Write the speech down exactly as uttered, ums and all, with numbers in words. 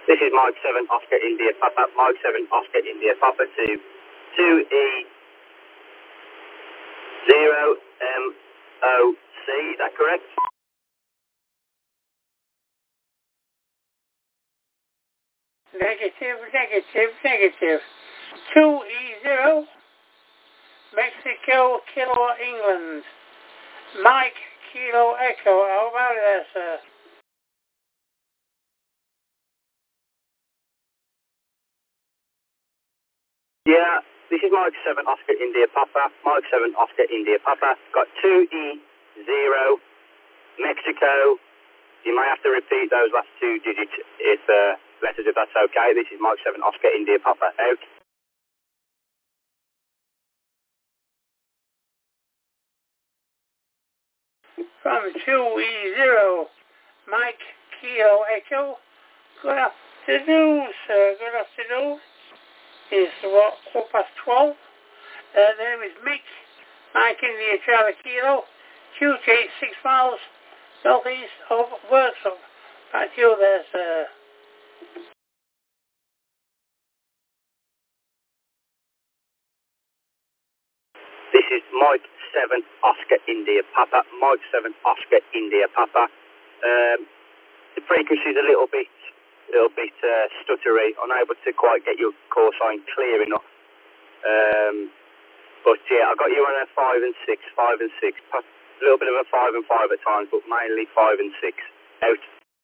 This is Mike seven Oscar India Papa. Mike seven Oscar India Papa to two E zero M O C. Is that correct? Negative, negative, negative. two E zero, Mexico, Kilo, England. Mike, Kilo, Echo. How about that, sir? Yeah, this is Mike seven Oscar India Papa. Mike seven Oscar India Papa. Got two E zero Mexico. You may have to repeat those last two digits if uh, letters if that's okay. This is Mike seven Oscar India Papa. Out. From two E zero, Mike, Kilo, Echo. Good afternoon, sir. Good afternoon. It's what, quarter past twelve. Uh, the name is Mick. Mike India Charlie Kilo. Q T six miles northeast of Worksop. Back to you there, sir. This is Mike seven Oscar India Papa. Mike seven Oscar India Papa. Um, the frequency is a little bit, little bit uh, stuttery. Unable to quite get your call sign clear enough. Um, but yeah, I got you on a five and six, five and six. A little bit of a five and five at times, but mainly five and six. Out.